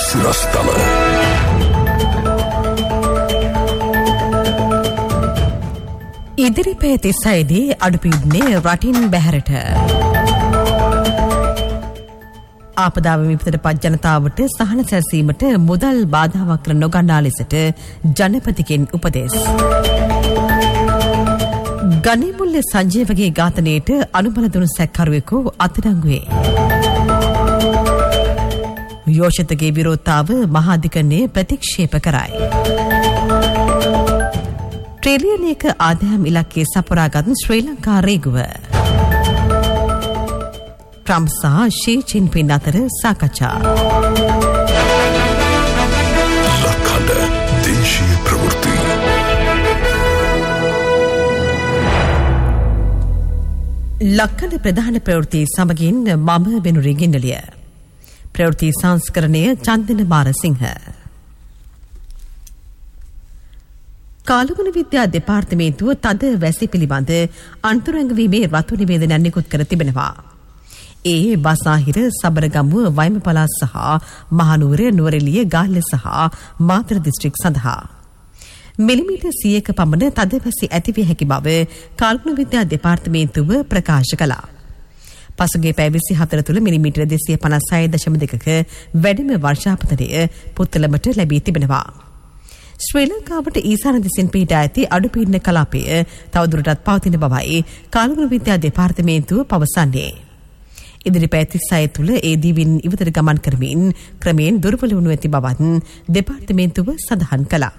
සිරස්තල ඉදිරි පැය 36දී අඩුපීඩනය රටින් බැහැරට ආපදාව විපතට පත් ජනතාවට සහන සැලසීමට මුදල් බාධාවක් කර නොගන්නා ලෙසට ජනපතිගෙන් උපදෙස්. ගනිමුල්ල සංජීවගේ ඝාතනයට අනුබල දුන් සැකකරුවෙකු අත්අඩංගුවේ. යෝෂිතගේ විරෝධතාව මහාධිකරණය ප්‍රතික්ෂේප කරයි. ට්‍රිලියනයක ආදායම් ඉලක්කය සපුරාගත් ශ්‍රී ලංකා රේගුව. ට්‍රම්ප් සහ ෂී ජින්පින් අතර සාකච්ඡා. ලක්හඬ දේශීය ප්‍රවෘත්ති. ලක්හඬ ප්‍රධාන ප්‍රවෘත්ති සමගින් මම වෙනුරි ගින්නලිය. ප්‍රවෘත්ති සංස්කරණය චන්දන මාරසිංහ. කාලගුණ විද්‍යා දෙපාර්තමේන්තුව තද වැසි පිළිබඳ අන්තරංගවීමේ රතු නිවේදනයක් නිකුත් කර තිබෙනවා. ඒ බසාහිර සබරගමුව වයිම පළාත් සහ මහනුවර නුවරඑළිය ගාල්ල සහ මාතර දිස්ත්‍රික් සඳහා මිලිමීටර් 100ක පමණ තද වැසි ඇතිවිය හැකි බව කාලගුණ විද්‍යා දෙපාර්තමේන්තුව ප්‍රකාශ කළා. පසුගිය පැය 24 තුළ මිලිමීටර් 256.2ක වැඩිම වර්ෂාපතනය පුත්තලමට ලැබී තිබෙනවා. ශ්‍රී ලංකාවට ඊසාන දිසින් පිහිටා ඇති අඩුපීඩන කලාපය තවදුරටත් පවතින බවයි කාලගුණ විද්‍යා දෙපාර්තමේන්තුව පවසන්නේ. ඉදිරි පැය 36 තුළ ඒ දිවින් ඉවතට ගමන් කරමින් ක්‍රමයෙන් දුර්වල වනු ඇති බවත් දෙපාර්තමේන්තුව සඳහන් කළා.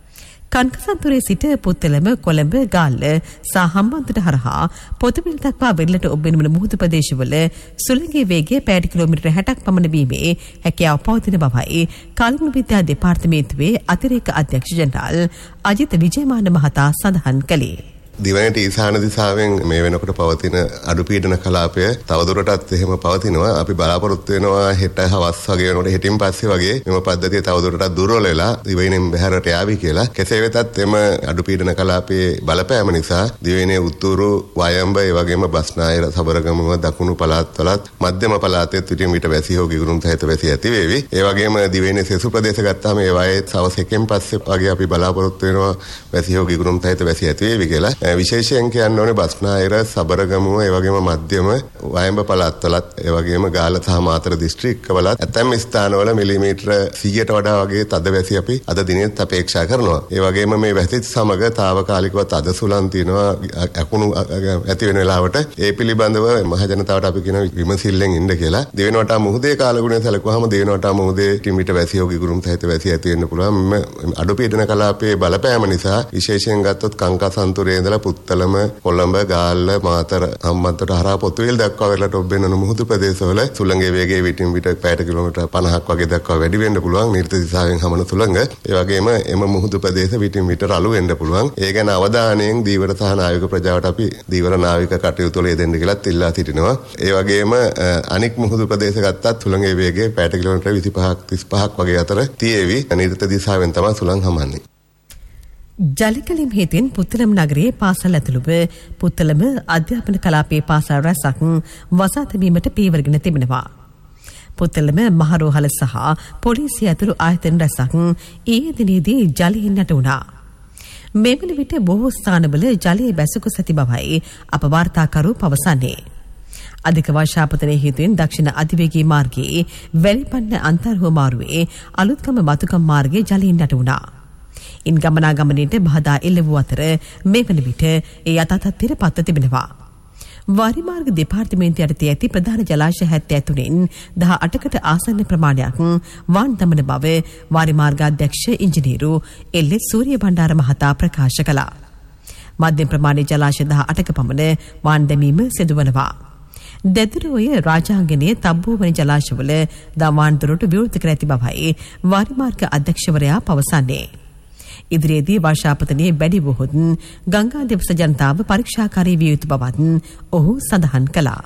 කන්කසන්තුරේ සිට පුත්තලම කොළඹ ගාල්ල සහ හම්බන්තොට හරහා පොතුවිල් දක්වා වෙරළට ඔබ්බෙන මුහුදු ප්‍රදේශවල සුළඟේ වේගය පැයට කිලෝමීටර් 60ක් පමණ වීමේ හැකියාව පවතින බවයි කාලගුණ විද්‍යා දෙපාර්තමේන්තුවේ අතිරේක අධ්‍යක්ෂ ජනරාල් අජිත විජේමාන මහතා සඳහන් කළේ. දිවයිනට ඊසාන දිසාවෙන් මේ වෙනකොට පවතින අඩුපීඩන කලාපය තවදුරටත් එහෙම පවතිනවා. අපි බලාපොරොත්තු වෙනවා හෙට හවස් වගේ වෙනකොට හෙටින් පස්සේ වගේ මෙම පද්ධතිය තවදුරටත් දුර්වල වෙලා දිවයිනෙන් බැහැරට යාවි කියලා. කෙසේ වෙතත් එම අඩුපීඩන කලාපයේ බලපෑම නිසා දිවයිනේ උතුරු වයඹ ඒ වගේම බස්නාහිර සබරගමුව දකුණු පළාත්වලත් මධ්‍යම පළාතේ විටින් විට වැසි හෝ ගිගුරුම් සහිත වැසි ඇති වේවි. ඒ වගේම දිවයිනේ සෙසු ප්‍රදේශ ගත්තාම ඒ වයේ සවස් 1න් පස්සේ වගේ අපි බලාපොරොත්තු වෙනවා වැසි හෝ ගිගුරුම් සහිත වැසි ඇති වේවි කියලා. විශේෂයෙන් කියන්න ඕනේ බස්නාහිර සබරගමුව ඒ වගේම මධ්‍යම වයඹ පළාත්වලත් ඒ වගේම ගාල්ල සහ මාතර දිස්ත්‍රික්කවලත් ඇතැම් ස්ථානවල මිලිමීටර 100ට වඩා වගේ තද වැසි අපි අද දිනෙත් අපේක්ෂා කරනවා. ඒ වගේම මේ වැසිත් සමග తాවකාලිකව තද සුළං තියෙනවා අකුණු ඇති වෙන වෙලාවට ඒ පිළිබඳව මහ ජනතාවට අපි කියන විමසිල්ලෙන් ඉන්න කියලා. දෙවෙනි වටා මුහුදේ කාලගුණය සැලකුවාම දෙවෙනි වටා මුහුදේ ටිමිට වැසි හෝ ගිගුරුම් සහිත වැසි ඇති වෙන්න පුළුවන්. අඩුපීඩන කලාපයේ බලපෑම නිසා විශේෂයෙන් ගත්තොත් කංකසන්තුරේ ඉඳලා පුත්තලම කොළඹ ගාල්ල මාතර හම්බන්තොට හරහා පොතුවිල් දක්වා වෙරළට ඔබ්බෙන මුහුදු ප්‍රදේශවල සුළඟේ වේගය විටින් විට පැයට කිලෝමීටර් 50ක් වගේ දක්වා වැඩි වෙන්න පුළුවන්. නිර්ත දිශාවෙන් හමන සුළඟ ඒ වගේම එම මුහුදු ප්‍රදේශ විටින් විට රළු වෙන්න පුළුවන්. ඒ ගැන අවධානයෙන් දීවර සහ නාවික ප්‍රජාවට අපි දීවර නාවික කටයුතු වල යෙදෙන්න කියලාත් ඉල්ලා සිටිනවා. ඒ වගේම අනික් මුහුදු ප්‍රදේශ ගත්තත් සුළඟේ වේගය පැයට කිලෝමීටර් 25ක් 35ක් වගේ අතර තියෙවි. නිර්ත දිශාවෙන් තමයි සුළං හමන්නේ. ජලකලින් හේතුවෙන් පුත්තලම නගරයේ පාසල් ඇතුළුව පුත්තලම අධ්‍යාපන කලාපයේ පාසල් රැසක් වසා තැබීමට පියවරගෙන තිබෙනවා. පුත්තලම මහරෝහල සහ පොලිසිය ඇතුළු ආයතන රැසක් ඊයේ දිනේදී ජලයෙන් යට වුණා. මේ වන විට බොහෝ ස්ථානවල ජලයේ බැසකුස් ඇති බවයි අප වාර්තාකරු පවසන්නේ. අධික වර්ෂාපතනයේ හේතුවෙන් දක්ෂිණ අධිවේගී මාර්ගයේ වැලිපන්න අන්තර්හුවමාරුවේ අලුත්ගම මතුකම් මාර්ගයේ ජලයෙන් යට වුණා. ඉන් ගමනාගමනයට බාධා එල්ල වූ අතර මේ වන විට ඒ යථාර්ථයට පත්ව තිබෙනවා. වාරිමාර්ග දෙපාර්තමේන්තුව යටතේ ඇති ප්‍රධාන ජලාශය 73න් 18කට ආසන්න ප්‍රමාණයක් වාන් දමන බව වාරිමාර්ග අධ්‍යක්ෂ ඉංජිනේරු එල්.එස්. සූරිය බණ්ඩාර මහතා ප්‍රකාශ කළා. මධ්‍යම ප්‍රමාණයේ ජලාශය 18ක පමණ වාන් දැමීම සිදුවනවා. දෙදරෝය රාජාංගනයේ තබ්බෝවන ජලාශවල දවාන් දොරටු විවෘත කර ඇති බවයි වාරිමාර්ග අධ්‍යක්ෂවරයා පවසන්නේ. ඉදිරියේදී වර්ෂාපතනයේ වැඩි වුවහොත් ගංගා දෙවස ජනතාව පරීක්ෂාකාරී විය යුතු බවත් ඔහු සඳහන් කළා.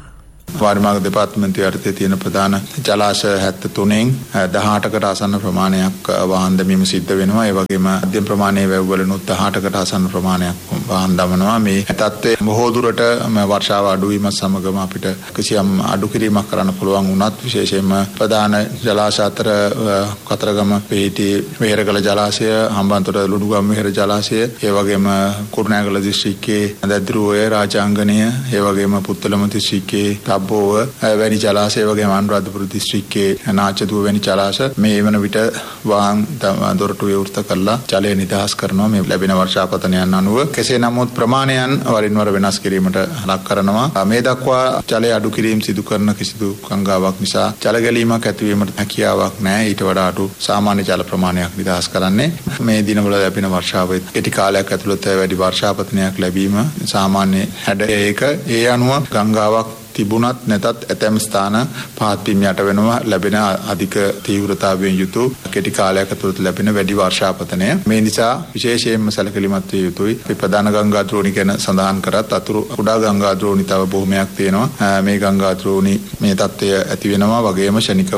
වාරිමාර්ග දෙපාර්තමේන්තුවේ යටතේ තියෙන ප්‍රධාන ජලාශය 73න් 18කට ආසන්න ප්‍රමාණයක් වාහන දැමීම සිද්ධ වෙනවා. ඒ වගේම මධ්‍යම ප්‍රමාණයේ වැව් වලිනුත් 18කට ආසන්න ප්‍රමාණයක් වාහන දමනවා. මේ තත්ත්වය බොහෝ දුරට වර්ෂාව අඩු වීමත් සමගම අපිට කිසියම් අඩු කිරීමක් කරන්න පුළුවන් වුණත් විශේෂයෙන්ම ප්‍රධාන ජලාශ අතර කතරගම පිහිටි වෙහෙරගල ජලාශය, හම්බන්තොට ලුණුගම වෙහෙර ජලාශය, ඒ වගේම කුරුණෑගල දිස්ත්‍රික්කයේ දැද්දිරුවේ රාජාංගණය, ඒ වගේම පුත්තලම දිස්ත්‍රික්කයේ තබ්බෝව වැනි ජලාශය, වගේම අනුරාධපුර දිස්ත්‍රික්කයේ නාචදුව වැනි ජලාශ මේ වන විට වාහන දොරටු විවෘත කරලා ජලය නිදහස් කරනවා මේ ලැබෙන වර්ෂාපතනයන් අනුව. කෙසේ නමුත් ප්‍රමාණයන් වරින් වර වෙනස් කිරීමට ලක් කරනවා. මේ දක්වා ජලය අඩු කිරීම සිදු කරන කිසිදු ගංගාවක් නිසා ජල ගැලීමක් ඇතිවීමට හැකියාවක් නැහැ. ඊට වඩා අඩු සාමාන්‍ය ජල ප්‍රමාණයක් නිදහස් කරන්නේ. මේ දිනවල ලැබෙන වර්ෂාවෙත් කෙටි කාලයක් ඇතුළත වැඩි වර්ෂාපතනයක් ලැබීම සාමාන්‍ය හැඩ ඒක. ඒ අනුව ගංගාවක් තිබුණත් නැතත් ඇතැම් ස්ථාන පහත් වීම යට වෙනවා ලැබෙන අධික තීව්‍රතාවයෙන් යුතු කෙටි කාලයක ඇතුළත ලැබෙන වැඩි වර්ෂාපතනය. මේ නිසා විශේෂයෙන්ම සැලකිලිමත් විය යුතුයි. මේ ප්‍රධාන ගංගා ද්‍රෝණි ගැන සඳහන් කරත් අතුරු කුඩා ගංගා ද්‍රෝණි තව බොහොමයක් තියෙනවා. මේ ගංගා ද්‍රෝණි මේ තත්ත්වය ඇති වෙනවා. වගේම ශනිකව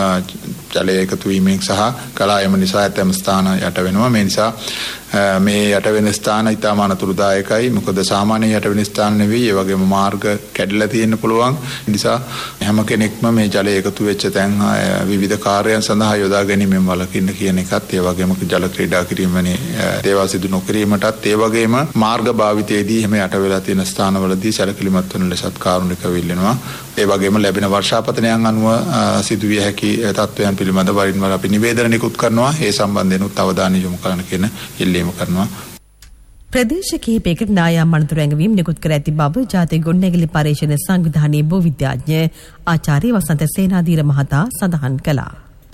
ජලය එකතු වීමෙන් සහ කලායම නිසා ඇතැම් ස්ථාන යට වෙනවා. මේ නිසා මේ යට වෙන ස්ථාන ඉතාම අනතුරුදායකයි. මොකද සාමාන්‍ය යට වෙන ස්ථාන නෙවෙයි. ඒ වගේම මාර්ග කැඩලා තියෙන්න පුළුවන්. ඒ නිසා හැම කෙනෙක්ම මේ ජලය එකතු වෙච්ච තැන් විවිධ කාර්යයන් සඳහා යොදා ගැනීමෙන් වළකින්න කියන එකත්, ඒ වගේම ජල ක්‍රීඩා කිරීමනේ දේවල් සිදු නොකිරීමටත්, ඒ වගේම මාර්ග භාවිතයේදී හැම යට වෙලා තියෙන ස්ථානවලදී සැලකිලිමත් වන ලෙසත් කාරුණිකව ඉල්ලනවා. ඒ වගේම ලැබෙන වර්ෂාපතනයන් අනුව සිදුවිය හැකි තත්ත්වයන් පිළිබඳ වරින් වර අපි නිවේදන නිකුත් කරනවා. ඒ සම්බන්ධයෙන් උත් අවධානය යොමු කරන්න කියන ඉල්ලීම කරනවා. ප්‍රදේශ කිහිපයකට නායම් අනතුරු ඇඟවීම් නිකුත් කර ඇති බව ජාතික ගොඩනැගිලි පරීක්ෂණ සංවිධානයේ භූවිද්‍යාඥ ආචාර්ය වසන්ත සේනාධීර මහතා සඳහන් කළා.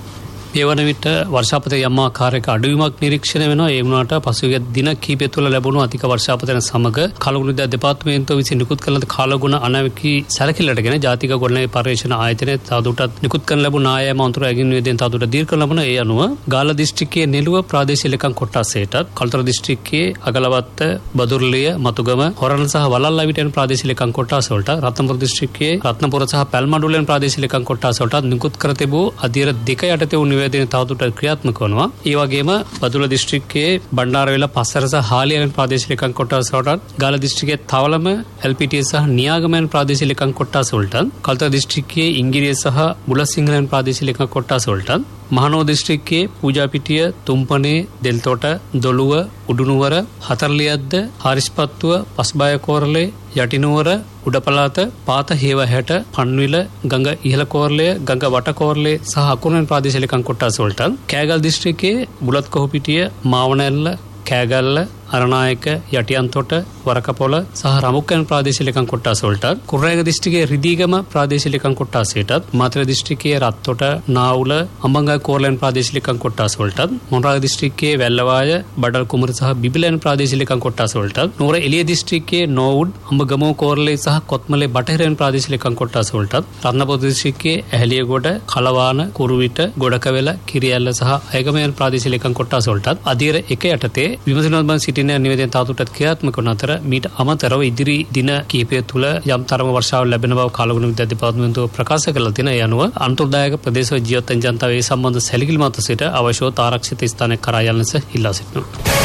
ඒ වන විට වර්ෂාපතන යම් ආකාරයක අඩුවීමක් නිරීක්ෂණය වෙනවා. ඒ වුණාට පසුගිය දින කිහිපය තුළ ලැබුණු අධික වර්ෂාපතන සමග කලගුණ දෙපාර්තමේන්තුව විසින් නිකුත් කළ කාලගුණ අනවකි සැලකිල්ලටගෙන ජාතික ගොඩනැගිලි පරීක්ෂණ ආයතනයේ තවදුරටත් නිකුත් කරන ලැබුණු නායම් අනතුරු ඇඟවීම් නිවේදනය තවදුරටත් දීර්ඝ කරන ලබන ඒ අනුව ගාල්ල දිස්ත්‍රික්කයේ නෙළුව ප්‍රාදේශීය ලේකම් කොට්ටාසයටත්, කළුතර දිස්ත්‍රික්කයේ අගලවත්ත, බදුල්ලිය, මතුගම, හොරණ සහ වලල්ලා විට යන ප්‍රාදේශීය ලේකම් කොට්ටාස වලට, රත්නපුර දිස්ත්‍රික්කයේ රත්නපුර සහ පැල්මඩුල්ල යන ප්‍රාදේශීය ලේකම් කොට්ටාස වලට නිකුත් කර තිබූ අධීර 2 යටතේ නිවේදනය තවදුරටත් ක්‍රියාත්මක වනවා. ඒ වගේම බදුල්ල දිස්ත්‍රික්කයේ බණ්ඩාරවෙල, පස්සර සහ හාලිය යන ප්‍රාදේශීය ලේකම් කොට්ටාස වලට, ගාල්ල දිස්ත්‍රික්කයේ තවලම, LPTS සහ නියාගම යන ප්‍රාදේශීය ලේකම් කොට්ටාස වලට, කළුතර දිස්ත්‍රික්කයේ ඉංගිරිය සහ බුලත්සිංහල යන ප්‍රාදේශීය ලේකම් කොට්ටාස වලට, මහනෝ දිස්ත්‍රික්කයේ පූජාපිටිය, තුම්පනේ, දෙල්තොට, දොළුව, උඩුනුවර, හතරලියද්ද, හාරිස්පත්තුව, පස්බාය කෝරළේ, යටිනුවර, උඩපළාත, පාත හේවහැට, පන්විල, ගඟ ඉහළ කෝරළය, ගඟ වට කෝරළේ සහ අකුරුණන් ප්‍රාදේශීය ලේකම් කොට්ටාස වලට, කෑගල් දිස්ත්‍රික්කයේ බුලත් කොහොපිටිය, මාවනැල්ල, කෑගල්ල, අරනායක, යටියන්තොට, වරකපොළ සහ රමුක්කන් ප්‍රාදේශීය ලේකම් කොට්ටාස වලට, කුරුණෑගල දිස්ත්‍රික්කයේ රිදීගම ප්‍රාදේශීය ලේකම් කොට්ටාසයටත්, මාතර දිස්ත්‍රික්කයේ රත්තොට, නාවුල, අම්බංගල් කෝරළයන් ප්‍රාදේශීය ලේකම් කොට්ටාස වලට, මොණරාගල දිස්ත්‍රික්කයේ වැල්ලවාය, බඩල් කුමර සහ බිබිලයන් ප්‍රාදේශීය ලේකම් කොට්ටාස වලට, නුවර එළිය දිස්ත්‍රික්කයේ නෝවුඩ්, අඹගමුව කෝරළේ සහ කොත්මලේ බටහිරයන් ප්‍රාදේශීය ලේකම් කොට්ටාස වලට, රත්නපුර දිස්ත්‍රික්කයේ ඇහැලියගොඩ, කලවාන, කුරුවිට, ගොඩකවැල, කිරියැල්ල සහ අයගමයන් ප්‍රාදේශීය ලේකම් කොට්ටාස වලට අධීර 1 යටතේ විමසනවත් බව සිටින නිවේදනය තවදුරටත් ක්‍රියාත්මක වන අතර මීට අමතරව ඉදිරි දින කිහිපය තුළ යම් තරම වර්ෂාව ලැබෙන බව කාලගුණ විද්‍යා දෙපාර්තමේන්තුව ප්‍රකාශ කරලා තියෙන. ඒ අනුව අන්තර්දායක ප්‍රදේශවල ජීවත් වන ජනතාව ඒ සම්බන්ධ සැලකිලිමත් සිට අවශ්‍යව ආරක්ෂිත ස්ථානයක් කරා යන්න ලෙස ඉල්ලා සිටිනවා.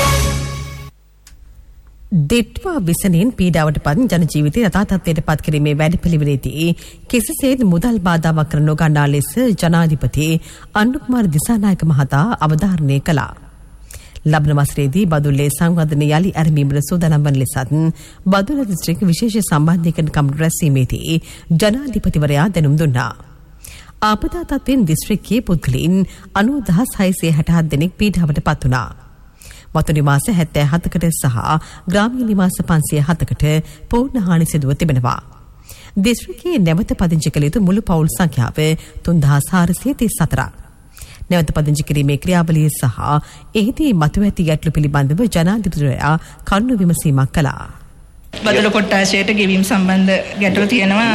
දෙට්වා විසනෙන් පීඩාවට පත් ජන ජීවිතය යථා තත්ත්වයට පත් කිරීමේ වැඩපිළිවෙලේදී කිසිසේත් මුදල් බාධාවක් කර නොගන්නා ලෙස ජනාධිපති අනුකුමාර දිසානායක මහතා අවධාරණය කළා. ලබන වසරේදී බදුල්ලේ සංවර්ධන යලි ආරම්භීමට සූදානම් වන ලෙසත් බදුල්ල දිස්ත්‍රික්ක විශේෂ සම්බන්ධීකරණ කමිටු රැස්වීමේදී ජනාධිපතිවරයා දැනුම් දුන්නා. ආපදා තත්ත්වයෙන් දිස්ත්‍රික්කයේ පුද්ගලයන් 90667 දෙනෙක් පීඩාවට පත් වුණා. වතු නිවාස 77කට සහ ග්‍රාමීය නිවාස 507කට පූර්ණ හානි සිදුව තිබෙනවා. දිස්ත්‍රික්කයේ නැවත පදිංචි කළ යුතු මුළු පවුල් සංඛ්‍යාව 3434ක්. නැවත පදිංචි කිරීමේ ක්‍රියාවලිය සහ එහිදී මතුව ඇති ගැටලු පිළිබඳව ජනාධිපතිවරයා කරුණු විමසීමක් කළා. බදුල කොට්ටාශයට ගෙවීම් සම්බන්ධ ගැටලු තියෙනවා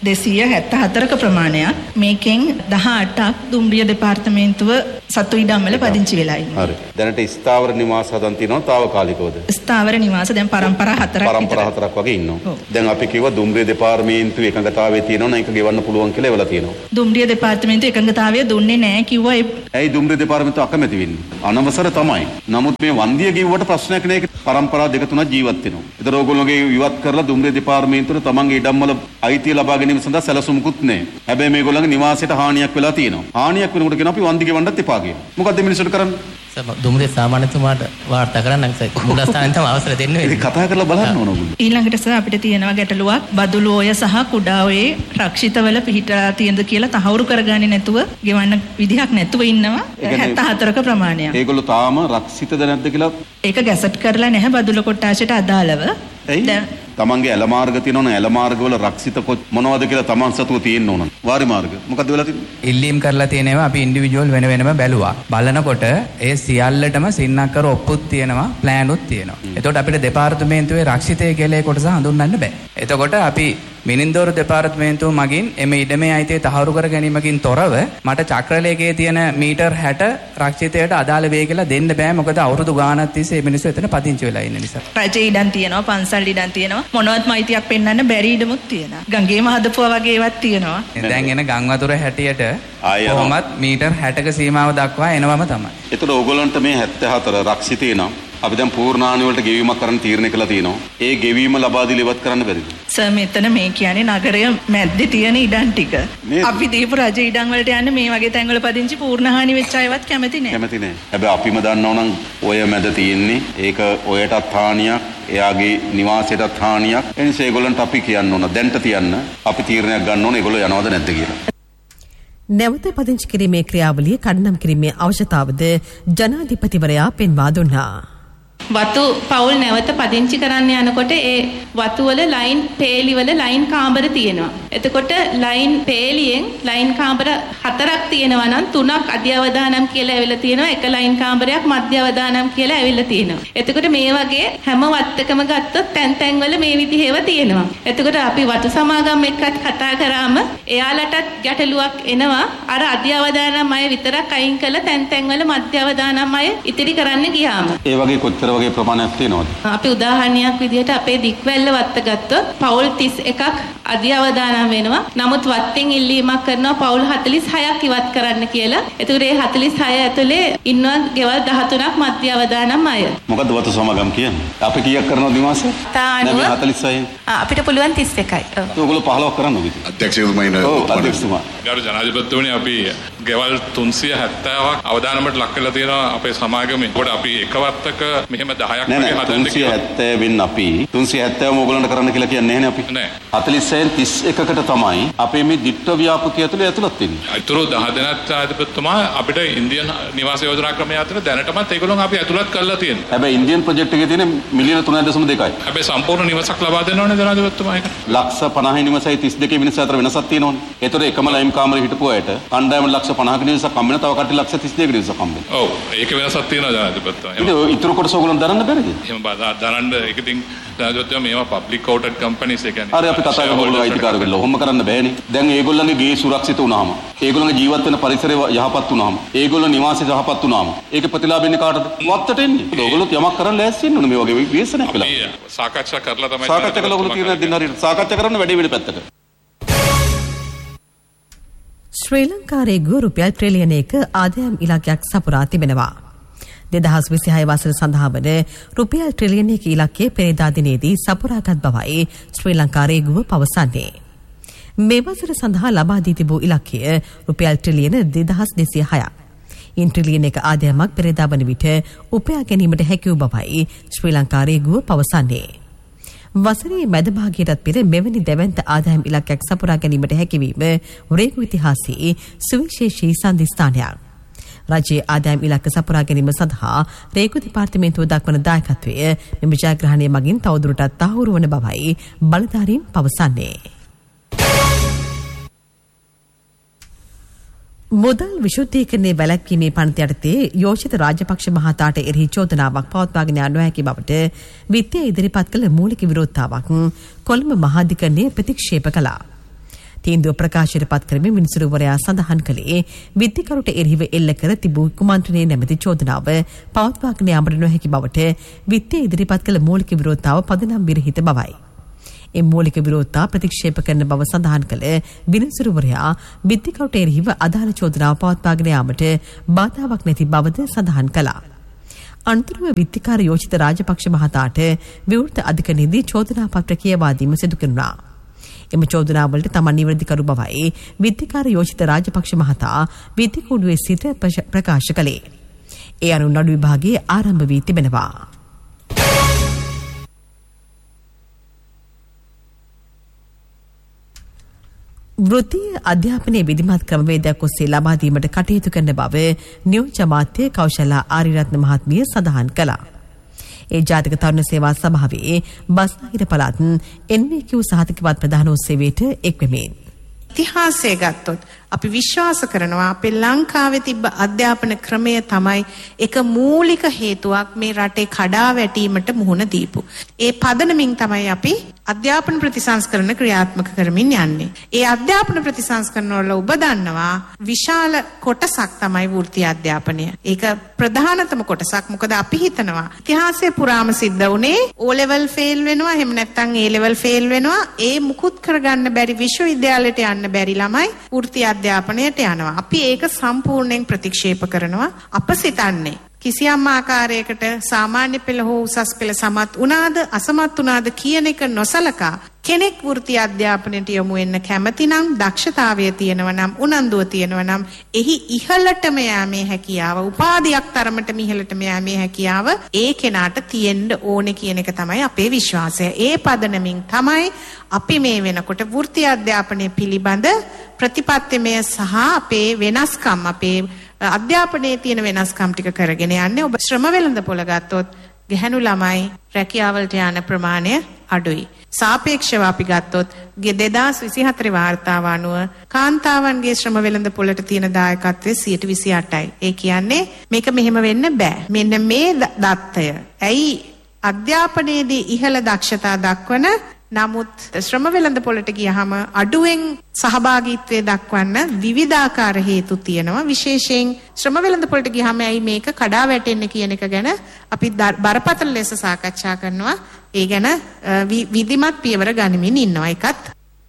274ක ප්‍රමාණයක්. මේකෙන් 18ක් දුම්රිය දෙපාර්තමේන්තුව සතු ඉඩම්වල පදිංචි වෙලා ඉන්නවා. හරි. දැනට ස්ථාවර නිවාස හදන් තියෙනවා తాවකාලිකවද? ස්ථාවර නිවාස දැන් පරම්පරා 4ක් වගේ ඉන්නවා. දැන් අපි කිව්වා දුම්රිය දෙපාර්තමේන්තුවේ එකඟතාවයේ තියෙනවා නම් ඒක ගෙවන්න පුළුවන් කියලා එවලා තියෙනවා. දුම්රිය දෙපාර්තමේන්තුව එකඟතාවය දුන්නේ නැහැ කිව්වා. ඇයි දුම්රිය දෙපාර්තමේන්තුව අකමැති වෙන්නේ? අනවසර තමයි. නමුත් මේ වන්දිය ගෙවුවට ප්‍රශ්නයක් නෑ. ඒක පරම්පරා දෙක තුනක් ජීවත් වෙනවා. ඒතර ඕගොල්ලෝගේ ඉවත් කරලා දුම්රිය දෙපාර්තමේන්තුවේ තමන්ගේ ඉඩම්වල අයිතිය ලබා ගැනීම සඳහා සැලසුම්කුත් නැහැ. හැබැයි මේගොල්ලන්ගේ නිවාසයට හානියක් වෙලා තියෙනවා. හානියක් වෙනකොට කියන අපි වන්දි ගෙවන්නත් එපා කියනවා. මොකද්ද මිනිස්සුන්ට කරන්නේ? දුම්රිය සාමාන්‍යතුමාට වාර්තා කරන්න නම් මූලස්ථානයෙන් තමයි අවසර දෙන්නේ. ඒක කතා කරලා බලන්න ඕන ඔයගොල්ලෝ. ඊළඟට සර් අපිට තියෙනවා ගැටලුවක් බදුළු ඔය සහ කුඩා ඔයේ රක්ෂිතවල පිහිටලා තියෙනද කියලා තහවුරු කරගන්නේ නැතුව ගෙවන්න විදිහක් නැතුව ඉන්නවා 74ක ප්‍රමාණයක්. ඒගොල්ලෝ තාම රක්ෂිතද නැද්ද කියලා ඒක ගැසට් කරලා නැහැ බදුළු කොට්ටාශයට අදාළව. දැන් තමන්ගේ ඇල මාර්ග තියෙනවනේ ඇල මාර්ග වල රක්ෂිත මොනවද කියලා තමන් සතුව තියෙන්න ඕන. වාරි මාර්ග මොකද්ද වෙලා තියෙන්නේ? ඉල්ලීම් කරලා තියෙනවා අපි ඉන්ඩිවිජුවල් වෙන වෙනම බැලුවා. බලනකොට ඒ සියල්ලටම සින්නක්කර ඔප්පුත් තියෙනවා ප්ලෑනුත් තියෙනවා. එතකොට අපිට දෙපාර්තමේන්තුවේ රක්ෂිතය කියලා කොටස හඳුන්වන්න බෑ. එතකොට අපි මිනින්දෝරු දෙපාර්තමේන්තුව මගින් එමේ ඉඩමේ අයිතිය තහවුරු කර ගැනීමකින් තොරව මට චක්‍රලේඛයේ තියෙන මීටර් 60 රක්ෂිතයට අදාළ වේ කියලා දෙන්න බෑ. මොකද අවුරුදු ගාණක් තිස්සේ මේ මිනිස්සු එතන පදිංචි වෙලා ඉන්න නිසා. රජේ ඉඩම් තියෙනවා, පන්සල් ඉඩම් තියෙනවා. මොනවත්ම අයිතියක් පෙන්වන්න බැරි ඉඩමුත් තියෙනවා. ගංගේම හදපුවා වගේ ඒවත් තියෙනවා. දැන් එන ගම් වතුර හැටියට කොහොමත් මීටර් 60ක සීමාව දක්වා එනවම තමයි. ඒතර ඕගොල්ලන්ට මේ 74 රක්ෂිතේ නම් අපි දැන් පූර්ණාණි වලට ගෙවීමක් කරන්න තීරණය කළා තියෙනවා. ඒ ගෙවීම ලබා දීලා ඉවත් කරන්න බැරිද? සර් මෙතන මේ කියන්නේ නගරය මැද්දේ තියෙන ඉඩම් ටික. අපි දීපු රජ ඉඩම් වලට යන්න මේ වගේ තැන්වල පදිංචි පූර්ණහානි වෙච්ච අයවත් කැමති නෑ. කැමති නෑ. හැබැයි අපිම දන්නව නම් ඔය මැද තියෙන්නේ ඒක ඔයටත් හානියක්, එයාගේ නිවාසයටත් හානියක්. ඒ නිසා ඒගොල්ලන්ට අපි කියන්න ඕන දැන්ට තියන්න අපි තීරණයක් ගන්න ඕන ඒගොල්ලෝ යනවද නැද්ද කියලා. නැවත පදිංචි කිරීමේ ක්‍රියාවලිය කඩනම් කිරීමේ අවශ්‍යතාවද ජනාධිපතිවරයා පෙන්වා දුන්නා. වතු පවුල් නැවත පදිංචි කරන්න යනකොට ඒ වතු වල ලයින් පේලි වල ලයින් කාමර තියෙනවා. එතකොට ලයින් පේලියෙන් ලයින් කාමර 4ක් තියෙනවා නම් 3ක් අධ්‍ය අවදානම් කියලා ඇවිල්ලා තියෙනවා. එක ලයින් කාමරයක් මධ්‍ය අවදානම් කියලා ඇවිල්ලා තියෙනවා. එතකොට මේ වගේ හැම වත්තකම ගත්තොත් තැන් වල මේ විදිහේව තියෙනවා. එතකොට අපි වතු සමාගම් එක්කත් කතා කරාම එයාලටත් ගැටලුවක් එනවා. අර අධ්‍ය අවදානම් අය විතරක් අයින් කළා තැන් වල මධ්‍ය අවදානම් අය ඉතිරි කරන්න ගියාම. ඒ වගේ කොච්චර වගේ ප්‍රමාණයක් තියෙනවද? අපි උදාහරණයක් විදිහට අපේ දික්වැල්ල වත්ත ගත්තොත් පවුල් 31ක් අධ්‍ය අවදානම් වෙනවා. නමුත් වත්තෙන් ඉල්ලීමක් කරනවා පවුල් 46ක් ඉවත් කරන්න කියලා. ඒතකොට ඒ 46 ඇතුලේ ඉන්නවා ගෙවල් 13ක් මධ්‍ය අවදානම් අය. මොකද්ද වතු සමාගම් කියන්නේ? අපි කීයක් කරනවද නිවාසය? තානුව 46යි. අපිට පුළුවන් 31යි. ඔයගොල්ලෝ 15ක් කරන්නද? අධ්‍යක්ෂකතුමා ඉන්න. ඔව් අධ්‍යක්ෂකතුමා. ගරු ජනාධිපතිතුමනි අපි ගෙවල් 370ක් අවදානමට ලක් කරලා තියෙනවා අපේ සමාගමේ. ඒකට අපි එක වත්තක මෙහෙම 10ක් වගේ හදන්න කියලා. 370 වෙන්න අපි 370ම ඕගොල්ලන්ට කරන්න කියලා කියන්නේ නැහැ නේ අපි. නෑ. 46න් 31කට තමයි අපේ මේ දිට්ඨ ව්‍යාපෘතිය ඇතුලේ ඇතුළත් වෙන්නේ. අතුරු 10 දෙනෙක් ජනාධිපතිතුමා අපිට ඉන්දියන් නිවාස යෝජනා ක්‍රමය අතර දැනටමත් ඒගොල්ලෝ අපි ඇතුළත් කරලා තියෙනවා. හැබැයි ඉන්දියන් ප්‍රොජෙක්ට් එකේ තියෙන මිලියන 3.2යි. හැබැයි සම්පූර්ණ නිවසක් ලබා දෙන්න ඕනේ ජනාධිපතිතුමා ඒක. ලක්ෂ 50 නිවසයි 32 මිනිස්සු අතර වෙනසක් තියෙනවනේ. ඒතර එකම ලයිම් කාමරේ හිටපු අයට කණ්ඩායම ලක්ෂ 50ක නිවසක් හම්බ වෙනවා. තව කට්ටිය ලක්ෂ 32ක නිවසක් හම්බ වෙනවා. ඔව් ඒක වෙනසක් තියෙනවා ජනාධිපතිතුමා. ඒක ඉතුරු කොටස ඕගොල්ලෝ දරන්න බැරිද? එහෙම දරන්න ඒක ඉතින් ජනාධිපතිතුමා මේවා පබ්ලික් කෝටඩ් කම්පැනිස් ඒ කියන්නේ. හරි අපි කතා කරමු ඔයගොල්ලෝ අයිතිකාරයෝ වෙලා. ඔහොම කරන්න බෑනේ. දැන් ඒගොල්ලන්ගේ ගේ සුරක්ෂිත වුණාම, ඒගොල්ලන්ගේ ජීවත් වෙන පරිසරය යහපත් වුණාම, ඒගොල්ලෝ නිවාසය යහපත් වුණාම, ඒකේ ප්‍රතිලාභ එන්නේ කාටද? වත්තට එන්නේ. ඔයගොල්ලෝ යමක් කරන්න ලෑස්ති වෙන්න ඕනේ මේ වගේ විශ්සනයක් වෙලා. අපි සාකච්ඡා කරලා තමයි සාකච්ඡා කළා ඔයගොල්ලෝ තියෙන දින හරියට සාකච්ඡා කරන්න වැඩි වෙලෙ පැත්තක. ශ්‍රී ලංකාවේ රුපියල් ට්‍රිලියනයක ආදායම් ඉලක්කයක් සපුරා තිබෙනවා. 2026 වසර සඳහා වන රුපියල් ට්‍රිලියනයක ඉලක්කය පෙරේදා දිනේදී සපුරාගත් බවයි ශ්‍රී ලංකා රේගුව පවසන්නේ. මේ වසර සඳහා ලබා දී තිබූ ඉලක්කය රුපියල් ට්‍රිලියන 2206ක්. ඉන් ට්‍රිලියනයක ආදායමක් පෙරේදා වන විට උපයා ගැනීමට හැකි වූ බවයි ශ්‍රී ලංකා රේගුව පවසන්නේ. වසරේ මැද භාගයටත් පෙර මෙවැනි දැවැන්ත ආදායම් ඉලක්කයක් සපුරා ගැනීමට හැකිවීම රේගු ඉතිහාසයේ සුවිශේෂී සන්ධිස්ථානයක්. රජයේ ආදායම් ඉලක්ක සපුරා ගැනීම සඳහා රේගු දෙපාර්තමේන්තුව දක්වන දායකත්වය මෙම ජයග්‍රහණය මගින් තවදුරටත් තහවුරු වන බවයි බලධාරීන් පවසන්නේ. මුදල් විශුද්ධීකරණය වැළැක්වීමේ පනත යටතේ යෝජිත රාජපක්ෂ මහතාට එරෙහි චෝදනාවක් පවත්වාගෙන යනු හැකි බවට විත්තිය ඉදිරිපත් කළ මූලික විරෝධතාවක් කොළඹ මහාධිකරණය ප්‍රතික්ෂේප කළා. තීන්දුව ප්‍රකාශයට පත් කරමින් විනිසුරුවරයා සඳහන් කළේ විත්තිකරුට එරෙහිව එල්ල කර තිබූ කුමන්ත්‍රණයේ නැමැති චෝදනාව පවත්වාගෙන යාමට නොහැකි බවට විත්තිය ඉදිරිපත් කළ මූලික විරෝධතාව පදනම් විරහිත බවයි. ඒ මූලික විරෝධතා ප්‍රතික්ෂේප කරන බව සඳහන් කළ විනිසුරුවරයා විත්තිකරුට එරෙහිව අදාළ චෝදනාව පවත්වාගෙන යාමට බාධාවක් නැති බවද සඳහන් කළා. අන්තර්ව විත්තිකාර යෝජිත රාජපක්ෂ මහතාට විවෘත අධිකරණයේදී චෝදනා පත්‍ර කියවා දීම සිදු කෙරුණා. එම චෝදනාවලට තමන් නිවැරදිකරු බවයි විත්තිකාර යෝජිත රාජපක්ෂ මහතා විත්තිකූඩුවේ සිට ප්‍රකාශ කළේ. ඒ අනුව නඩු විභාගයේ ආරම්භ වී තිබෙනවා. වෘත්තීය අධ්‍යාපනයේ විධිමත් ක්‍රමවේදයක් ඔස්සේ ලබා දීමට කටයුතු කරන බව නියෝජ්‍ය අමාත්‍ය කෞශලා ආරියරත්න මහත්මිය සඳහන් කළා. ඒ ජාතික තරුණ සේවා සභාවේ බස්නාහිර පළාත් NVQ සහතිකපත් ප්‍රධාන උත්සවයට එක්වෙමින් ඉතිහාසය ගත්තොත් අපි විශ්වාස කරනවා අපේ ලංකාවේ තිබ්බ අධ්‍යාපන ක්‍රමය තමයි එක මූලික හේතුවක් මේ රටේ කඩා වැටීමට මුහුණ දීපු. ඒ පදනමින් තමයි අපි අධ්‍යාපන ප්‍රතිසංස්කරණ ක්‍රියාත්මක කරමින් යන්නේ. ඒ අධ්‍යාපන ප්‍රතිසංස්කරණ වල ඔබ දන්නවා විශාල කොටසක් තමයි වෘත්තීය අධ්‍යාපනය. ඒක ප්‍රධානතම කොටසක්. මොකද අපි හිතනවා ඉතිහාසයේ පුරාම සිද්ධ වුණේ O level fail වෙනවා, එහෙම නැත්නම් A level fail වෙනවා. ඒ මුකුත් කරගන්න බැරි විශ්වවිද්‍යාලයට යන්න බැරි ළමයි වෘත්තීය අධ්‍යාපනයට යනවා. අපි ඒක සම්පූර්ණයෙන් ප්‍රතික්ෂේප කරනවා. අප සිතන්නේ කිසියම් ආකාරයකට සාමාන්‍ය පෙළ හෝ උසස් පෙළ සමත් වුණාද අසමත් වුණාද කියන එක නොසලකා කෙනෙක් වෘත්තීය අධ්‍යාපනයට යොමු වෙන්න කැමති නම්, දක්ෂතාවය තියෙනවා නම්, උනන්දුව තියෙනවා නම් එහි ඉහළටම යෑමේ හැකියාව, උපාධියක් තරමටම ඉහළටම යෑමේ හැකියාව ඒ කෙනාට තියෙන්න ඕනේ කියන එක තමයි අපේ විශ්වාසය. ඒ පදනමින් තමයි අපි මේ වෙනකොට වෘත්තීය අධ්‍යාපනය පිළිබඳ ප්‍රතිපත්තිමය සහ අපේ වෙනස්කම්, අපේ අධ්‍යාපනයේ තියෙන වෙනස්කම් ටික කරගෙන යන්නේ. ඔබ ශ්‍රම වෙළඳපොළ ගත්තොත් ගැහැණු ළමයි රැකියාවලට යන ප්‍රමාණය අඩුයි. සාපේක්ෂව අපි ගත්තොත් 2024 වාර්තාව අනුව කාන්තාවන්ගේ ශ්‍රම වෙළඳපොළට තියෙන දායකත්වය 28%යි. ඒ කියන්නේ මේක මෙහෙම වෙන්න බෑ. මෙන්න මේ දත්තය. ඇයි අධ්‍යාපනයේදී ඉහළ දක්ෂතා දක්වන නමුත් ශ්‍රම වෙළඳපොළට ගියහම අඩුවෙන් සහභාගීත්වයේ දක්වන්න විවිධාකාර හේතු තියෙනවා. විශේෂයෙන් ශ්‍රම වෙළඳපොළට ගියහම ඇයි මේක කඩා වැටෙන්නේ කියන එක ගැන අපි බරපතල ලෙස සාකච්ඡා කරනවා. ඒ ගැන විධිමත් පියවර ගනිමින් ඉන්නවා. එකත්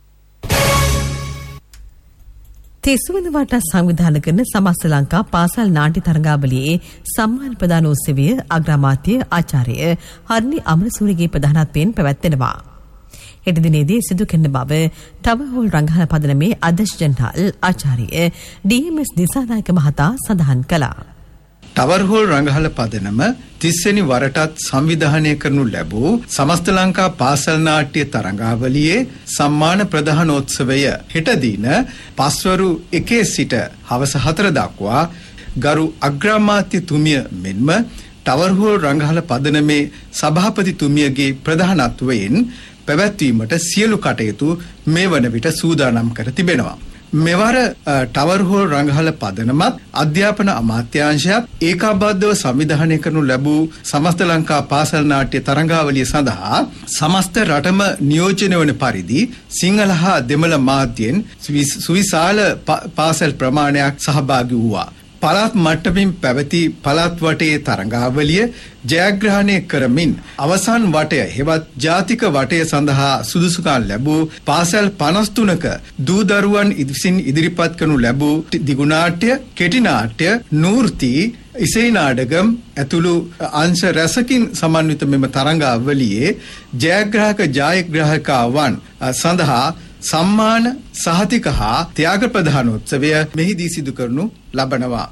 තෙස්වන වට සංවිධානය කරන සමස්ත ලංකා පාසල් නාට්‍ය තරඟාවලියේ සම්මාන ප්‍රදාන උත්සවය අග්‍රාමාත්‍ය ආචාර්ය හර්නි අමරසූරිගේ ප්‍රධානත්වයෙන් පැවැත්වෙනවා. හෙට දිනේදී සිදු කරන බව ටවර් හෝල් රංගහල පදනමේ අධ්‍යක්ෂ ජනරාල් ආචාර්ය ඩී.එම්.එස්. දිසානායක මහතා සඳහන් කළා. ටවර් හෝල් රංගහල පදනම 30 වෙනි වරටත් සංවිධානය කරනු ලැබූ සමස්ත ලංකා පාසල් නාට්‍ය තරඟාවලියේ සම්මාන ප්‍රදානෝත්සවය හෙට දින පස්වරු 1 සිට හවස 4 දක්වා ගරු අග්‍රාමාත්‍යතුමිය මෙන්ම ටවර් හෝල් රංගහල පදනමේ සභාපතිතුමියගේ ප්‍රධානත්වයෙන් පැවැත්වීමට සියලු කටයුතු මේ වන විට සූදානම් කර තිබෙනවා. මෙවර ටවර් හෝල් රංගහල පදනමත් අධ්‍යාපන අමාත්‍යාංශයත් ඒකාබද්ධව සංවිධානය කරනු ලැබූ සමස්ත ලංකා පාසල් නාට්‍ය තරඟාවලිය සඳහා සමස්ත රටම නියෝජනය වන පරිදි සිංහල හා දෙමළ මාධ්‍යයෙන් සුවිශාල පාසල් ප්‍රමාණයක් සහභාගී වූවා. පළාත් මට්ටමින් පැවති පළාත් වටේ තරඟාවලිය ජයග්‍රහණය කරමින් අවසන් වටය හෙවත් ජාතික වටය සඳහා සුදුසුකම් ලැබූ පාසල් 53ක දූ දරුවන් විසින් ඉදිරිපත් කරනු ලැබූ දිගුනාට්‍ය, කෙටි නාට්‍ය, නූර්ති, ඉසයි නාටකම් ඇතුළු අංශ රැසකින් සමන්විත මෙම තරඟාවලියේ ජයග්‍රාහකවන් සඳහා සම්මාන සහතික හා ත්‍යාග ප්‍රදානෝත්සවය මෙහිදී සිදු කරනු ලබනවා.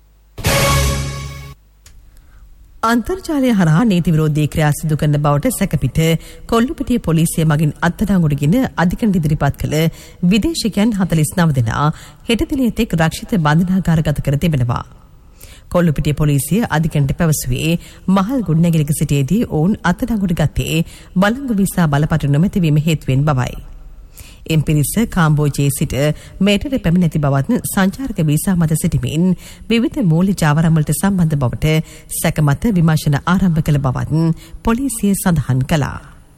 අන්තර්ජාලය හරහා නීති විරෝධී ක්‍රියා සිදු කරන බවට සැකපිට කොල්ලුපිටිය පොලිසිය මගින් අත්අඩංගුවටගෙන අධිකරණයට ඉදිරිපත් කළ විදේශිකයන් 49 දෙනා හෙට දිනේ තෙක් රක්ෂිත බන්ධනාගාරගත කර තිබෙනවා. කොල්ලුපිටිය පොලිසිය අධිකරණයට පැවසුවේ මහල් ගොඩනැගිල්ලක සිටියේදී ඔවුන් අත්අඩංගුවට ගත්තේ බලංගු වීසා බලපත්‍ර නොමැතිවීම හේතුවෙන් බවයි. එම් පිරිස කාම්බෝජයේ සිට මෙරට පැමිණ ඇති බවත් සංචාරක වීසා මත සිටමින් විවිධ මූල්‍ය ජාවාරම්වලට සම්බන්ධ බවට සැකමත විමර්ශන ආරම්භ කළ බවත් පොලිසිය සඳහන් කළා.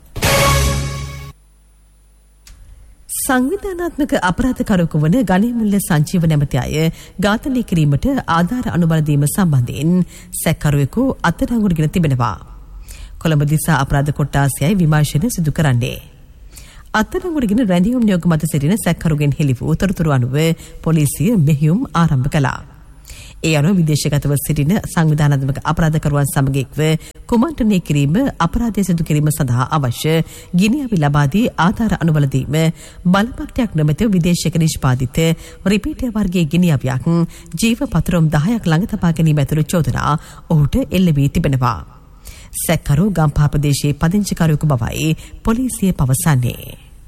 සංවිධානාත්මක අපරාධකරුවෙකු වන ගණේමුල්ල සංජීව නැමැති අය ඝාතනය කිරීමට ආධාර අනුබල දීම සම්බන්ධයෙන් සැකකරුවෙකු අත්අඩංගුවට ගෙන තිබෙනවා. කොළඹ දිසා අපරාධ කොට්ටාසයයි විමර්ශන සිදු කරන්නේ. අත්අඩංගුවට ගෙන රැඳීම් නියෝග මත සිටින සැකකරුගෙන් හෙළි වූ තොරතුරු අනුව පොලිසිය මෙහෙයුම් ආරම්භ කළා. ඒ අනුව විදේශගතව සිටින සංවිධානාත්මක අපරාධකරුවන් සමග එක්ව කුමන්ත්‍රණය කිරීම අපරාධය සිදු කිරීම සඳහා අවශ්‍ය ගිනිඅවි ලබා දී ආධාර අනුබල දීම බලපත්‍රයක් නොමැතිව විදේශයක නිෂ්පාදිත රිපීටර් වර්ගයේ ගිනිඅවියක් ජීව පතරම් 10ක් ළඟ තබා ගැනීම ඇතුළු චෝදනා ඔහුට එල්ල වී තිබෙනවා. සැකකරු ගම්පහ ප්‍රදේශයේ පදිංචිකරුවෙකු බවයි පොලිසිය පවසන්නේ.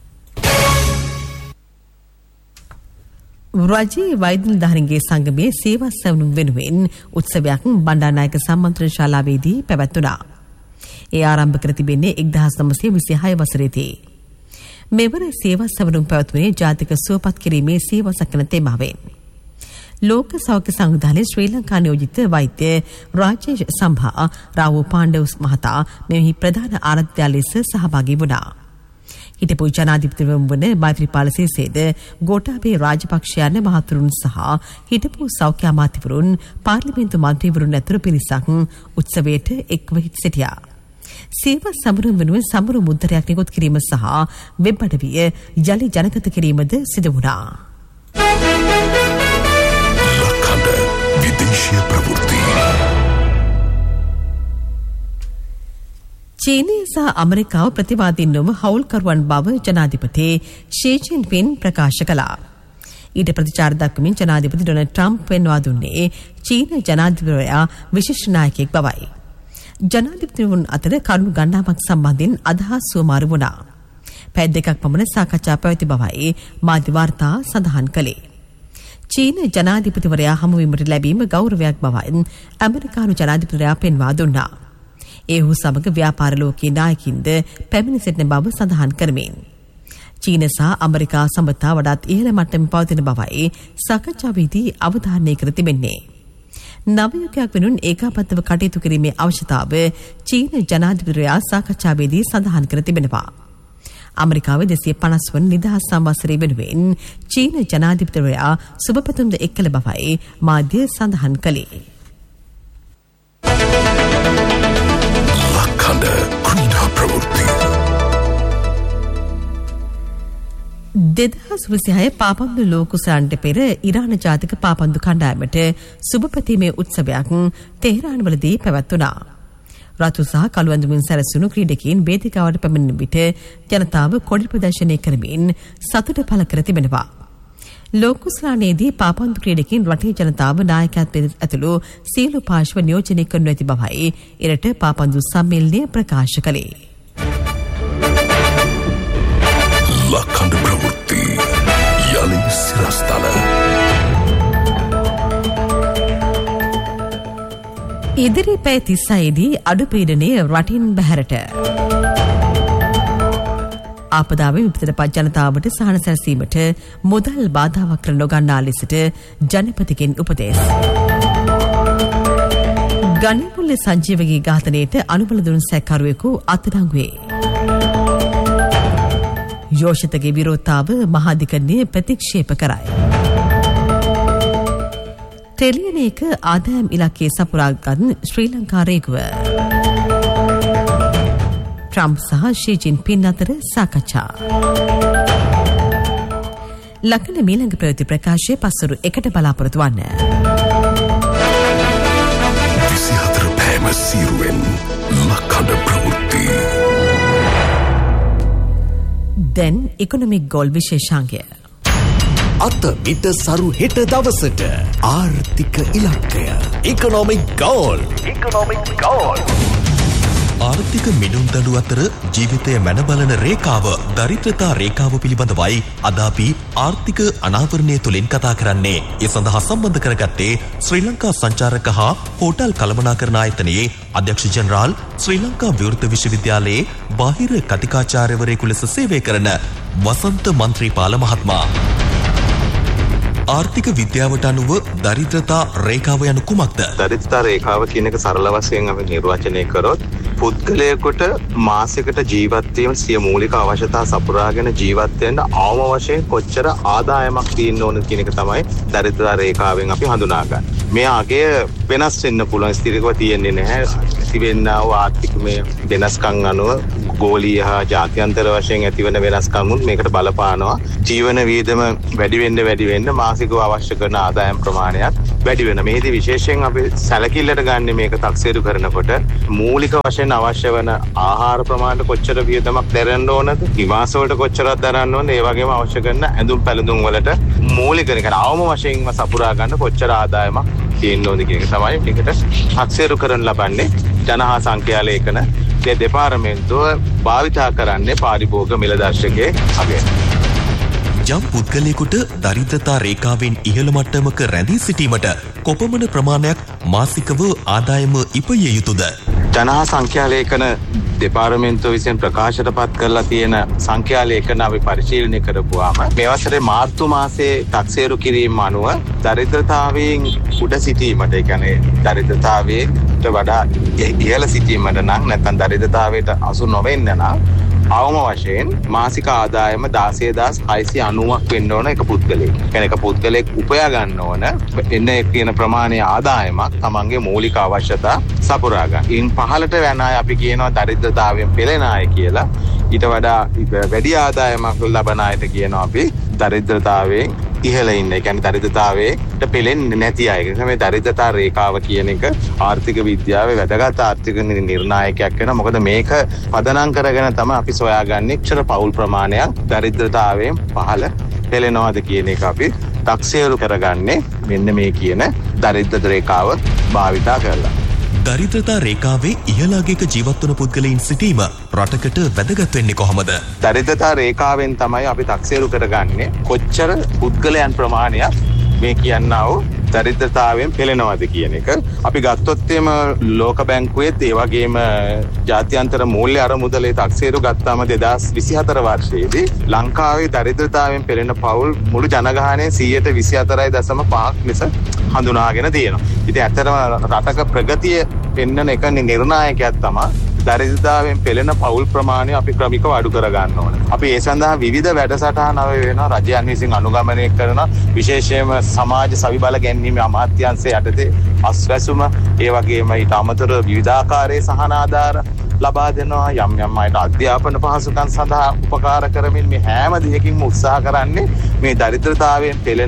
රජයේ වෛද්‍ය නිලධාරීන්ගේ සංගමයේ සේවා සැවුම් වෙනුවෙන් උත්සවයක් බණ්ඩාරනායක සම්මන්ත්‍රණ ශාලාවේදී පැවැත්වුණා. ඒ ආරම්භ කර තිබෙන්නේ 1926 වසරේදී. මෙවර සේවා සැවුම් පැවැත්වුණේ ජාතික සුවපත් කිරීමේ සේවා සැකන තේමාවෙන්. ලෝක සෞඛ්‍ය සංවිධානයේ ශ්‍රී ලංකා නියෝජිත වෛද්‍ය රාජේෂ් සම්භා රාවු පාණ්ඩව මහතා මෙහි ප්‍රධාන ආරාධ්‍යය ලෙස සහභාගී වුණා. හිටපු ජනාධිපතිවරුන් වන මෛත්‍රීපාල සිරිසේන ගෝඨාභය රාජපක්ෂ යන මහතුරුන් සහ හිටපු සෞඛ්‍ය අමාත්‍යවරුන් පාර්ලිමේන්තු මන්ත්‍රීවරුන් ඇතුළු පිරිසක් උත්සවයට එක්ව සිටියා. සේවා සමරුම් වෙනුවෙන් සමරු මුද්‍රයක් නිකුත් කිරීම සහ වෙබ් අඩවිය යලි ජනගත කිරීමද සිදු වුණා. ලක්හඬ විදේශීය ප්‍රවෘත්ති. චීනය සහ ඇමරිකාව ප්‍රතිවාදීන් නොව හවුල්කරුවන් බව ජනාධිපති ෂී ජින්පින් ප්‍රකාශ කළා. ඊට ප්‍රතිචාර දක්වමින් ජනාධිපති ඩොනල්ඩ් ට්‍රම්ප් පෙන්වා දුන්නේ චීන ජනාධිපතිවරයා විශේෂ නායකයෙක් බවයි. ජනාධිපතිවරුන් අතර කරුණු ගණනාවක් සම්බන්ධයෙන් අදහස් සුවමාරු වුණා. පැය දෙකක් පමණ සාකච්ඡා පැවති බවයි මාධ්‍ය වාර්තා සඳහන් කළේ. චීන ජනාධිපතිවරයා හමුවීමට ලැබීම ගෞරවයක් බවයි ඇමරිකානු ජනාධිපතිවරයා පෙන්වා දුන්නා. ඒ වූ සමග ව්‍යාපාර ලෝකයේ නායකින්ද පැමිණ සිටින බව සඳහන් කරමින් චීන සහ ඇමරිකා සම්බන්ධතා වඩාත් ඉහළ මට්ටමේ පවතින බවයි සාකච්ඡාවේදී අවධාරණය කර තිබෙන්නේ. නව යුගයක් වෙනුවෙන් ඒකාබද්ධව කටයුතු කිරීමේ අවශ්‍යතාව චීන ජනාධිපතිවරයා සාකච්ඡාවේදී සඳහන් කර තිබෙනවා. ඇමරිකාවේ 250 වන නිදහස් සංවත්සරය වෙනුවෙන් චීන ජනාධිපතිවරයා සුබපැතුම්ද එක්කල බවයි මාධ්‍ය සඳහන් කළේ. ලක්හඬ ක්‍රීඩා ප්‍රවෘත්ති. 2026 පාපන්දු ලෝකුසලන්ට පෙර ඉරාන ජාතික පාපන්දු කණ්ඩායමට සුබපැතීමේ උත්සවයක් තෙහෙරාන්වලදී පැවැත්වුණා. රතු සහ කළු ඇඳුමින් සැරසුණු ක්‍රීඩකයින් වේදිකාවට පැමිණෙන විට ජනතාව කොඩි ප්‍රදර්ශනය කරමින් සතුට පළ කර තිබෙනවා. ලෝකුස්ලානයේදී පාපන්දු ක්‍රීඩකයින් රටේ ජනතාව නායකත්වයට ඇතුළු සියලු පාර්ශ්ව නියෝජනය කරනු ඇති බවයි එරට පාපන්දු සම්මේලනය ප්‍රකාශ කළේ. ලක්හඬ ප්‍රවෘත්ති යලි සිරස්තල. ඉදිරි පැය 36දී අඩු පීඩනය රටින් බැහැරට. ආපදාවෙන් විපතට පත් ජනතාවට සහන සැලසීමට මුදල් බාධාවක් කර නොගන්නා ලෙසට ජනපතිගෙන් උපදෙස්. ගණිමුල්ල සංජීවගේ ඝාතනයට අනුබල දුන් සැකකරුවෙකු අත්අඩංගුවේ. යෝෂිතගේ විරෝධතාව මහාධිකරණය ප්‍රතික්ෂේප කරයි. ටෙලියනයක ආදායම් ඉලක්කයේ සපුරාගත් ශ්‍රී ලංකා රේගුව. ට්‍රම්ප් සහ ෂී ජින්පින් අතර සාකච්ඡා. ලක්න මීළඟ ප්‍රවෘත්ති ප්‍රකාශය පස්වරු 1ට බලාපොරොත්තු වන්න. 24 පෑම සීරුවෙන් ලක්හඬ ප්‍රවෘත්ති. දැන් ඉකොනොමික් ගෝල් විශේෂාංගය. අත මිට සරු හෙට දවසට ආර්ථික ඉලක්කය ඉකොනොමික් ගෝල්. ආර්ථික මිනුම් දඬු අතර ජීවිතය මැනබලන රේඛාව දරිද්‍රතා රේඛාව පිළිබඳවයි අද අපි ආර්ථික අනාවරණය තුලින් කතා කරන්නේ. ඒ සඳහා සම්බන්ධ කරගත්තේ ශ්‍රී ලංකා සංචාරක හා හෝටල් කළමනාකරණ ආයතනයේ අධ්‍යක්ෂ ජනරාල් ශ්‍රී ලංකා විවෘත විශ්වවිද්‍යාලයේ බාහිර කතිකාචාර්යවරයෙකු ලෙස සේවය කරන වසන්ත මන්ත්‍රීපාල මහත්මයා. ආර්ථික විද්‍යාවට අනුව දරිද්‍රතා රේඛාව යනු කුමක්ද? දරිද්‍රතා රේඛාව කියන එක සරල වශයෙන් අපි නිර්වචනය කරොත් පුද්ගලයෙකුට මාසයකට ජීවත් වීම සිය මූලික අවශ්‍යතා සපුරාගෙන ජීවත් වෙන්න අවම වශයෙන් කොච්චර ආදායමක් තියෙන්න ඕනද කියන එක තමයි දරිද්‍රතා රේඛාවෙන් අපි හඳුනාගන්නේ. මේ අගය වෙනස් වෙන්න පුළුවන්, ස්ථිරව තියෙන්නේ නැහැ. ඇතිවෙනා වූ ආර්ථිකමය වෙනස්කම් අනුව ගෝලීය හා ජාත්‍යන්තර වශයෙන් ඇතිවන වෙනස්කම් මේකට බලපානවා. ජීවන වියදම වැඩි වෙන්න මාසිකව අවශ්‍ය කරන ආදායම් ප්‍රමාණයත් වැඩි වෙන. මේදී විශේෂයෙන් අපි සැලකිල්ලට ගන්න මේක තක්සේරු කරනකොට මූලික වශයෙන් අවශ්‍ය වන ආහාර ප්‍රමාණයට කොච්චර වියදමක් දරන්න ඕනද, නිවාස වලට කොච්චරක් දරන්න ඕනද, ඒ වගේම අවශ්‍ය කරන ඇඳුම් පැළඳුම් වලට මූලික අවම වශයෙන්ම සපුරා ගන්න කොච්චර ආදායමක් තියෙන්න ඕනද කියන එක තමයි මේකට තක්සේරු කරන්න ලබන්නේ. ජනහා සංඛ්‍යා ලේඛන දෙපාර්තමේන්තුව භාවිතා කරන්නේ පාරිභෝගික මිල දර්ශකයේ අගය. යම් පුද්ගලයෙකුට දරිද්‍රතා රේඛාවෙන් ඉහළ මට්ටමක රැඳී සිටීමට කොපමණ ප්‍රමාණයක් මාසිකව ආදායම ඉපිය යුතුද? ජනහා සංඛ්‍යා ලේඛන දෙපාර්තමේන්තුව විසින් ප්‍රකාශයට පත් කරලා තියෙන සංඛ්‍යා ලේඛන අපි පරිශීලනය කරපුවාම මේ වසරේ මාර්තු මාසයේ තක්සේරු කිරීම අනුව දරිද්‍රතාවයෙන් උඩ සිටීමට, ඒ කියන්නේ දරිද්‍රතාවයට වඩා ඉහළ සිටීමට නම් නැත්නම් දරිද්‍රතාවයට අසු නොවෙන්න නම් අවම වශයෙන් මාසික ආදායම 16690ක් වෙන්න ඕන එක පුද්ගලයෙක්. කියන්නේ එක පුද්ගලයෙක් උපයා ගන්න ඕන එන්නේ කියන ප්‍රමාණයේ ආදායමක් තමන්ගේ මූලික අවශ්‍යතා සපුරා ගන්න. ඉන් පහළට යන අය අපි කියනවා දරිද්‍රතාවයෙන් පෙළෙන අය කියලා. ඊට වඩා වැඩි ආදායමක් ලබන අයට කියනවා අපි දරිද්‍රතාවයෙන් ඉහළ ඉන්න. ඒ කියන්නේ දරිද්‍රතාවයට පෙළෙන්නේ නැති අය. ඒ නිසා මේ දරිද්‍රතා රේඛාව කියන එක ආර්ථික විද්‍යාවේ වැදගත් ආර්ථික නිර්ණායකයක් වෙනවා. මොකද මේක පදනම් කරගෙන තමයි අපි සොයාගන්නේ එක්ෂර පවුල් ප්‍රමාණයක් දරිද්‍රතාවයෙන් පහළ පෙළෙනවාද කියන එක අපි තක්සේරු කරගන්නේ මෙන්න මේ කියන දරිද්‍රතා රේඛාව භාවිතා කරලා. දරිද්‍රතා රේඛාවේ ඉහළ අගයක ජීවත් වන පුද්ගලයන් සිටීම රටකට වැදගත් වෙන්නේ කොහොමද? දරිද්‍රතා රේඛාවෙන් තමයි අපි තක්සේරු කරගන්නේ කොච්චර පුද්ගලයන් ප්‍රමාණයක් මේ කියන්නා වූ දරිද්‍රතාවයෙන් පෙළෙනවද කියන එක. අපි ගත්තොත් එම ලෝක බැංකුවේත් ඒ වගේම ජාත්‍යන්තර මූල්‍ය අරමුදලේ තක්සේරු ගත්තාම 2024 වර්ෂයේදී ලංකාවේ දරිද්‍රතාවයෙන් පෙළෙන පවුල් මුළු ජනගහනයේ 124.5ක් ලෙස හඳුනාගෙන තියෙනවා. ඉතින් ඇත්තටම රටක ප්‍රගතිය පෙන්වන එක නිර්ණායකයක් තමයි දරිද්‍රතාවයෙන් පෙළෙන පවුල් ප්‍රමාණය අපි ක්‍රමිකව අඩු කර ගන්න ඕනේ. අපි ඒ සඳහා විවිධ වැඩසටහන් වෙනවා රජයන් විසින් අනුගමනය කරන විශේෂයෙන්ම සමාජ සවිබල ගැන්වීමේ අමාත්‍යාංශය යටතේ අස්වැසුම, ඒ වගේම ඊට අමතරව විවිධාකාරයේ සහන ආධාර ලබා දෙනවා. යම් අයට අධ්‍යාපන පහසුකම් සඳහා උපකාර කරමින් මේ හැම දෙයකින්ම උත්සාහ කරන්නේ මේ දරිද්‍රතාවයෙන් පෙළෙන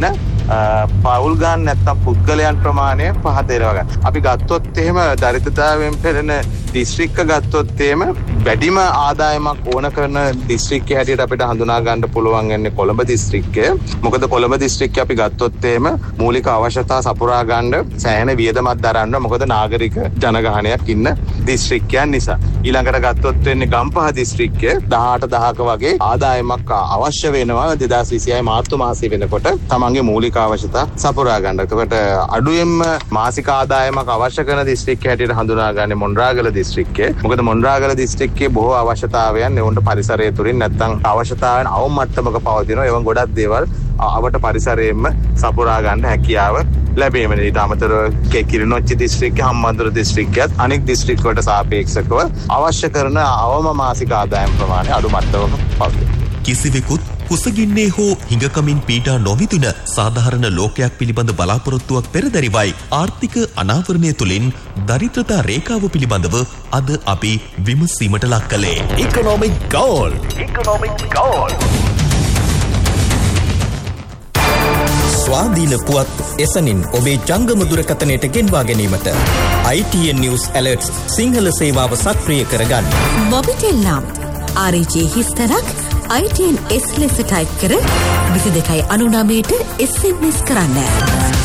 පවුල් ගන්න නැත්නම් පුද්ගලයන් ප්‍රමාණය පහත එරව ගන්න. අපි ගත්තොත් එහෙම දරිද්‍රතාවයෙන් පෙළෙන දිස්ත්‍රික්ක ගත්තොත් එහෙම වැඩිම ආදායමක් ඕන කරන දිස්ත්‍රික්කය හැටියට අපිට හඳුනා ගන්න පුළුවන් වෙන්නේ කොළඹ දිස්ත්‍රික්කය. මොකද කොළඹ දිස්ත්‍රික්කය අපි ගත්තොත් එහෙම මූලික අවශ්‍යතා සපුරා ගන්න සෑහෙන වියදමක් දරන්න. මොකද නාගරික ජනගහනයක් ඉන්න දිස්ත්‍රික්කයන් නිසා. ඊළඟට ගත්තොත් වෙන්නේ ගම්පහ දිස්ත්‍රික්කය 18000ක වගේ ආදායමක් අවශ්‍ය වෙනවා 2026 මාර්තු මාසයේ වෙනකොට තමන්ගේ මූලික අවශ්‍යතා සපුරා ගන්න. එතකොට අඩුවෙන්ම මාසික ආදායමක් අවශ්‍ය කරන දිස්ත්‍රික්කය හැටියට හඳුනාගන්නේ මොණරාගල දිස්ත්‍රික්කය. මොකද මොණරාගල දිස්ත්‍රික්කයේ බොහෝ අවශ්‍යතාවයන් එවුන්ට පරිසරය තුලින් නැත්නම් අවශ්‍යතාවයන් අවම මට්ටමක පවතිනවා. ඒවන් ගොඩක් දේවල් අවට පරිසරයෙන්ම සපුරා ගන්න හැකියාව ලැබීම. ඊට අමතරව කිරිනොච්චි දිස්ත්‍රික්කය, හම්බන්තොට දිස්ත්‍රික්කයත් අනෙක් දිස්ත්‍රික් වලට සාපේක්ෂව අවශ්‍ය කරන අවම මාසික ආදායම් ප්‍රමාණය අඩු මට්ටමක පවතී. කිසිවෙකුත් කුසගින්නේ හෝ හිඟකමින් පීඩා නොවිඳින සාධාරණ ලෝකයක් පිළිබඳ බලාපොරොත්තුවක් පෙරදැරිවයි ආර්ථික අනාවරණය තුළින් දරිද්‍රතා රේඛාව පිළිබඳව අද අපි විමසීමට ලක් කළේ. Economic goal. ස්වාධීන පුවත් එසනින් ඔබේ ජංගම දුරකථනයට ගෙන්වා ගැනීමට ITN News Alerts සිංහල සේවාව සක්‍රිය කරගන්න. මොබිටෙල් නම් RJ හිස්තරක් ITN S ලෙස ටයිප් කර 2299ට SMS කරන්න.